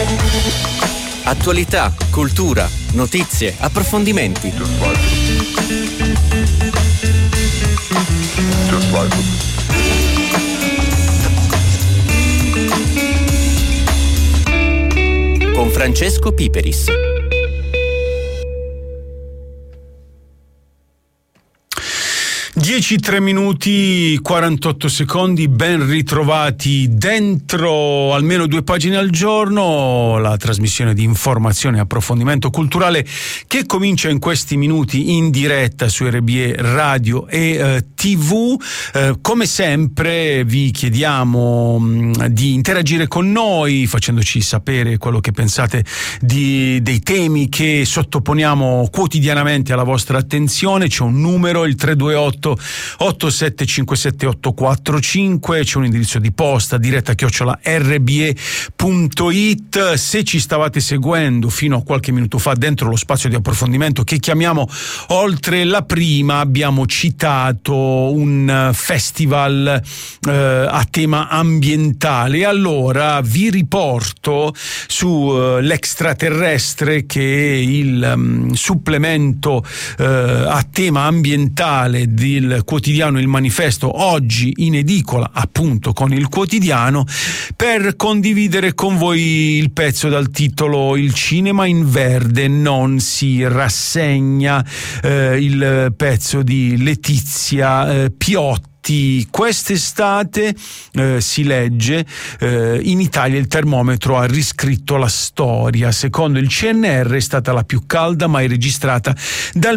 Attualità, cultura, notizie, approfondimenti. Con Francesco Piperis. Dieci, 3 minuti, 48 secondi, ben ritrovati dentro almeno 2 pagine al giorno, la trasmissione di informazione e approfondimento culturale che comincia in questi minuti in diretta su RBE Radio e TV. Come sempre vi chiediamo di interagire con noi facendoci sapere quello che pensate dei temi che sottoponiamo quotidianamente alla vostra attenzione. C'è un numero, il 328 8757845, c'è un indirizzo di posta diretta@rbe.it. Se ci stavate seguendo fino a qualche minuto fa dentro lo spazio di approfondimento che chiamiamo Oltre la Prima, abbiamo citato un festival a tema ambientale. Allora vi riporto su l'Extraterrestre, che è il supplemento a tema ambientale del quotidiano Il Manifesto, oggi in edicola appunto con il quotidiano, per condividere con voi il pezzo dal titolo "Il cinema in verde non si rassegna", il pezzo di Letizia Piotti. Quest'estate, si legge, in Italia il termometro ha riscritto la storia. Secondo il CNR è stata la più calda mai registrata dal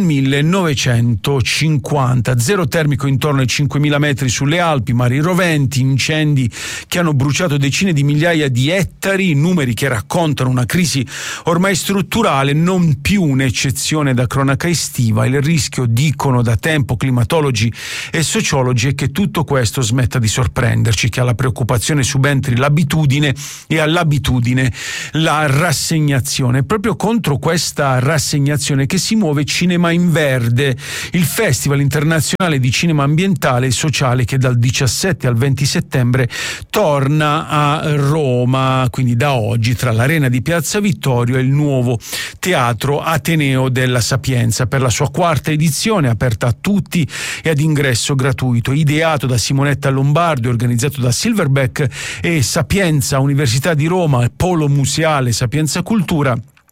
1950. Zero termico intorno ai 5.000 metri sulle Alpi, mari roventi, incendi che hanno bruciato decine di migliaia di ettari, numeri che raccontano una crisi ormai strutturale, non più un'eccezione da cronaca estiva. Il rischio, dicono da tempo climatologi e sociologi, che tutto questo smetta di sorprenderci, che alla preoccupazione subentri l'abitudine e all'abitudine la rassegnazione. Proprio contro questa rassegnazione che si muove Cinema in Verde, il Festival internazionale di cinema ambientale e sociale che dal 17 al 20 settembre torna a Roma, quindi da oggi, tra l'Arena di Piazza Vittorio e il nuovo Teatro Ateneo della Sapienza, per la sua 4ª edizione, aperta a tutti e ad ingresso gratuito. Ideato da Simonetta Lombardo e organizzato da Silverback e Sapienza Università di Roma, Polo Museale Sapienza Cultura,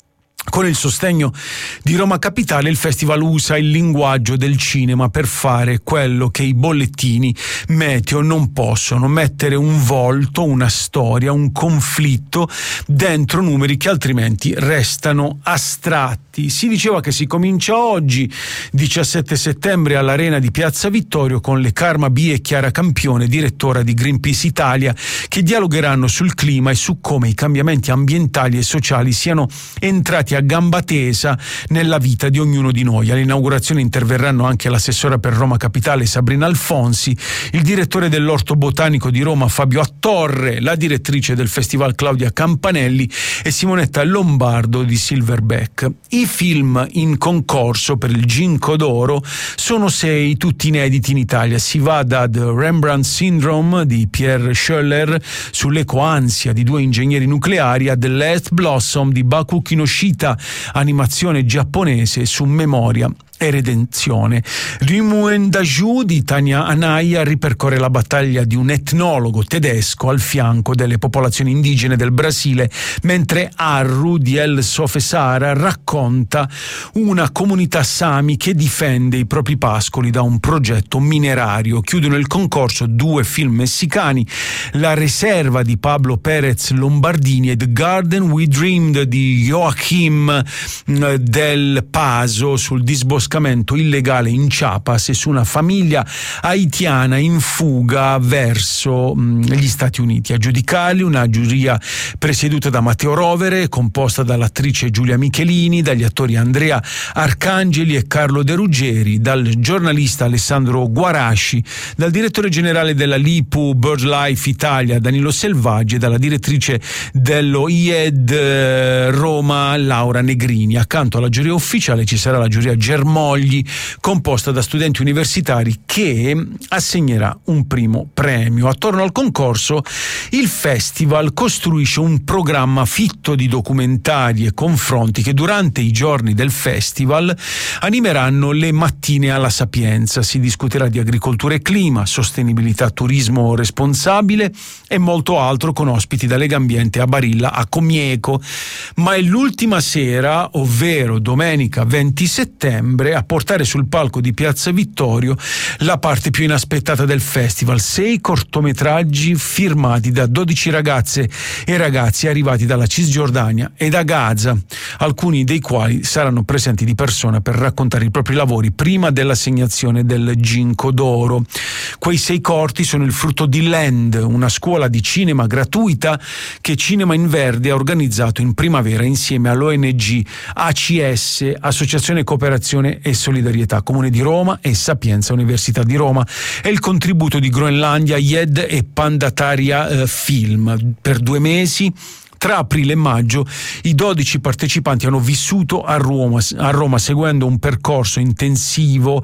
con il sostegno di Roma Capitale, il festival usa il linguaggio del cinema per fare quello che i bollettini meteo non possono: mettere un volto, una storia, un conflitto dentro numeri che altrimenti restano astratti. Si diceva che si comincia oggi, 17 settembre, all'Arena di Piazza Vittorio, con le Karma B e Chiara Campione, direttora di Greenpeace Italia, che dialogheranno sul clima e su come i cambiamenti ambientali e sociali siano entrati a gamba tesa nella vita di ognuno di noi. All'inaugurazione interverranno anche l'assessora per Roma Capitale Sabrina Alfonsi, il direttore dell'Orto Botanico di Roma Fabio Attorre, la direttrice del festival Claudia Campanelli e Simonetta Lombardo di Silverback. I film in concorso per il Ginkgo d'Oro sono 6, tutti inediti in Italia. Si va da The Rembrandt Syndrome di Pierre Schoeller sull'ecoansia di 2 ingegneri nucleari a The Last Blossom di Baku Kinoshita, animazione giapponese su memoria e redenzione. Rimuen Daju di Tania Anaya ripercorre la battaglia di un etnologo tedesco al fianco delle popolazioni indigene del Brasile, mentre Arru di El Sofesara racconta una comunità Sami che difende i propri pascoli da un progetto minerario. Chiudono il concorso 2 film messicani, La Reserva di Pablo Perez Lombardini e The Garden We Dreamed di Joachim del Paso sul disboscamento illegale in Chiapas e su una famiglia haitiana in fuga verso gli Stati Uniti. A giudicarli una giuria presieduta da Matteo Rovere, composta dall'attrice Giulia Michelini, dagli attori Andrea Arcangeli e Carlo De Ruggeri, dal giornalista Alessandro Guarasci, dal direttore generale della LIPU BirdLife Italia Danilo Selvaggi e dalla direttrice dello IED Roma Laura Negrini. Accanto alla giuria ufficiale ci sarà la giuria germanica Trammogli, composta da studenti universitari, che assegnerà un primo premio. Attorno al concorso il festival costruisce un programma fitto di documentari e confronti che durante i giorni del festival animeranno le mattine alla Sapienza. Si discuterà di agricoltura e clima, sostenibilità, turismo responsabile e molto altro, con ospiti da Legambiente a Barilla a Comieco. Ma è l'ultima sera, ovvero domenica 20 settembre, a portare sul palco di Piazza Vittorio la parte più inaspettata del festival: 6 cortometraggi firmati da 12 ragazze e ragazzi arrivati dalla Cisgiordania e da Gaza, alcuni dei quali saranno presenti di persona per raccontare i propri lavori prima dell'assegnazione del Ginkgo d'Oro. Quei 6 corti sono il frutto di Land, una scuola di cinema gratuita che Cinema in Verde ha organizzato in primavera insieme all'ONG ACS, Associazione Cooperazione e Solidarietà, Comune di Roma e Sapienza Università di Roma, e il contributo di Groenlandia, YED e Pandataria Film. Per 2 mesi, tra aprile e maggio, i 12 partecipanti hanno vissuto a Roma seguendo un percorso intensivo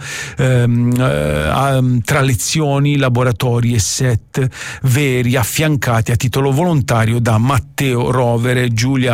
tra lezioni, laboratori e set veri, affiancati a titolo volontario da Matteo Rovere, Giulia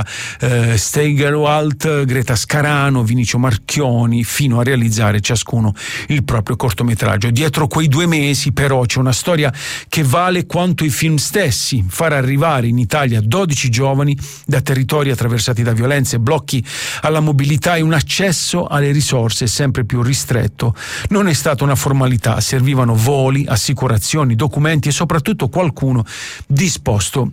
Steigerwald, Greta Scarano, Vinicio Marchioni, fino a realizzare ciascuno il proprio cortometraggio. Dietro quei 2 mesi però c'è una storia che vale quanto i film stessi: far arrivare in Italia 12 giovani da territori attraversati da violenze, blocchi alla mobilità e un accesso alle risorse sempre più ristretto non è stata una formalità. Servivano voli, assicurazioni, documenti e soprattutto qualcuno disposto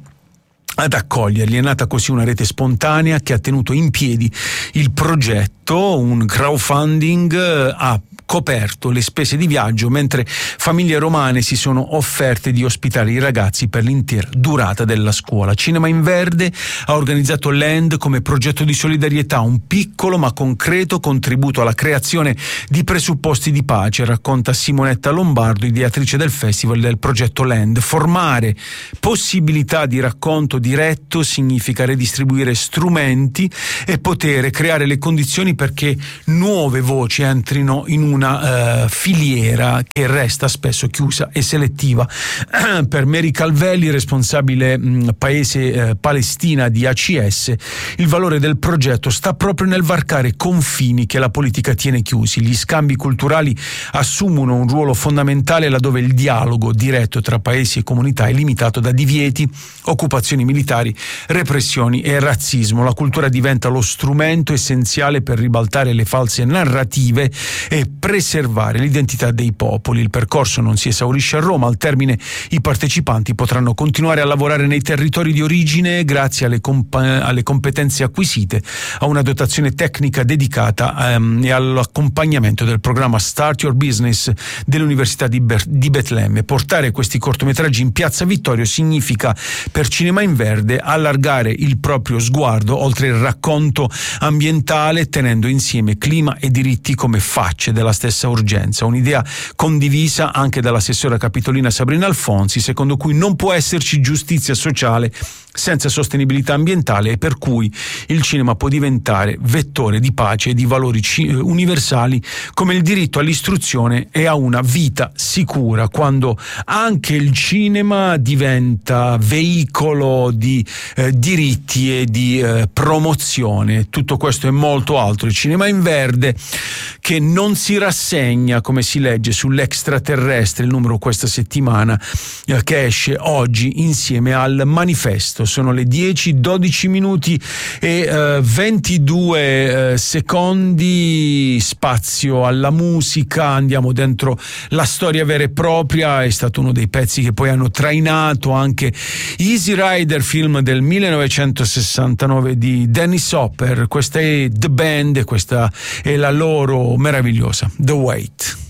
ad accoglierli. È nata così una rete spontanea che ha tenuto in piedi il progetto. Un crowdfunding ha coperto le spese di viaggio, mentre famiglie romane si sono offerte di ospitare i ragazzi per l'intera durata della scuola. Cinema in Verde ha organizzato Land come progetto di solidarietà, un piccolo ma concreto contributo alla creazione di presupposti di pace, racconta Simonetta Lombardo, ideatrice del festival del progetto Land. Formare possibilità di racconto diretto significa redistribuire strumenti e potere creare le condizioni perché nuove voci entrino in una filiera che resta spesso chiusa e selettiva. Per Mary Calvelli, responsabile paese Palestina di ACS, il valore del progetto sta proprio nel varcare confini che la politica tiene chiusi. Gli scambi culturali assumono un ruolo fondamentale laddove il dialogo diretto tra paesi e comunità è limitato da divieti, occupazioni militari, repressioni e razzismo. La cultura diventa lo strumento essenziale per ribaltare le false narrative e preservare l'identità dei popoli. Il percorso non si esaurisce a Roma. Al termine i partecipanti potranno continuare a lavorare nei territori di origine grazie alle competenze acquisite, a una dotazione tecnica dedicata e all'accompagnamento del programma Start Your Business dell'Università di Betlemme. Portare questi cortometraggi in Piazza Vittorio significa per Cinema in Verde allargare il proprio sguardo oltre il racconto ambientale, tenendo insieme clima e diritti come facce della stessa urgenza. Un'idea condivisa anche dall'assessora capitolina Sabrina Alfonsi, secondo cui non può esserci giustizia sociale senza sostenibilità ambientale e per cui il cinema può diventare vettore di pace e di valori universali come il diritto all'istruzione e a una vita sicura, quando anche il cinema diventa veicolo di diritti e di promozione. Tutto questo e molto altro. Il Cinema in Verde che non si rassegna, come si legge sull'Extraterrestre, il numero questa settimana che esce oggi insieme al Manifesto. Sono le 10:12 minuti e 22 secondi, spazio alla musica, andiamo dentro la storia vera e propria. È stato uno dei pezzi che poi hanno trainato anche Easy Rider, film del 1969 di Dennis Hopper. Questa è The Band e questa è la loro meravigliosa The Wait.